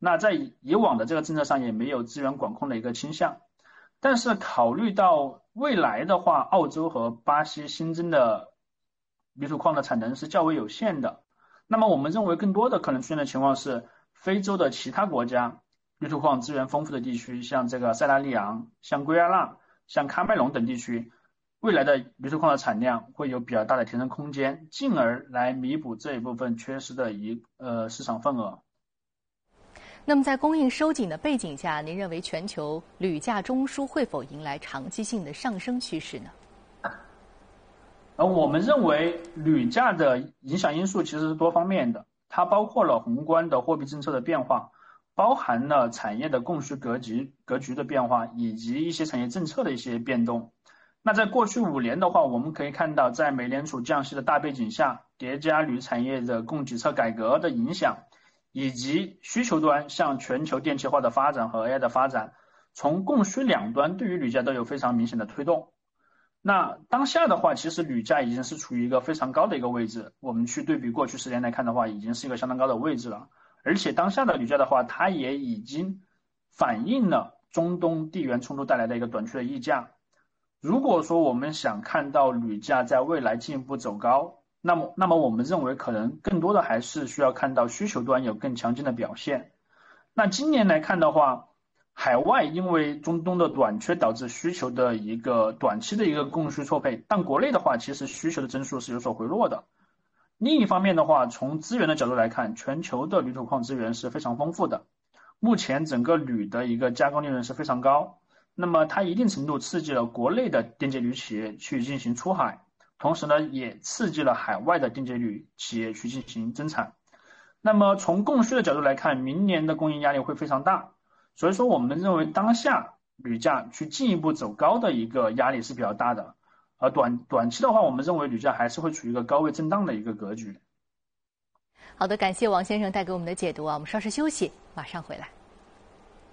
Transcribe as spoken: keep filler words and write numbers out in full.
那在以往的这个政策上也没有资源管控的一个倾向。但是考虑到未来的话，澳洲和巴西新增的铝土矿的产能是较为有限的，那么我们认为更多的可能出现的情况是，非洲的其他国家铝土矿资源丰富的地区，像这个塞拉利昂、像圭亚那、像喀麦隆等地区，未来的铝土矿的产量会有比较大的提升空间，进而来弥补这一部分缺失的一呃市场份额。 那么在供应收紧的背景下，您认为全球铝价中枢会否迎来长期性的上升趋势呢？ 而我们认为铝价的影响因素其实是多方面的，它包括了宏观的货币政策的变化，包含了产业的供需格局格局的变化，以及一些产业政策的一些变动。那在过去五年的话，我们可以看到，在美联储降息的大背景下，叠加铝产业的供给侧改革的影响，以及需求端向全球电气化的发展和 A I 的发展，从供需两端对于铝价都有非常明显的推动。那当下的话，其实铝价已经是处于一个非常高的一个位置，我们去对比过去十年来看的话，已经是一个相当高的位置了。而且当下的铝价的话，它也已经反映了中东地缘冲突带来的一个短缺的溢价。如果说我们想看到铝价在未来进一步走高，那么那么我们认为可能更多的还是需要看到需求端有更强劲的表现。那今年来看的话，海外因为中东的短缺导致需求的一个短期的一个供需错配，但国内的话其实需求的增速是有所回落的。另一方面的话，从资源的角度来看，全球的铝土矿资源是非常丰富的，目前整个铝的一个加工利润是非常高，那么它一定程度刺激了国内的电解铝企业去进行出海，同时呢也刺激了海外的电解铝企业去进行增产。那么从供需的角度来看，明年的供应压力会非常大，所以说我们认为当下铝价去进一步走高的一个压力是比较大的，而短短期的话，我们认为铝价还是会处于一个高位震荡的一个格局。 好的，感谢王先生带给我们的解读啊，我们稍事休息，马上回来。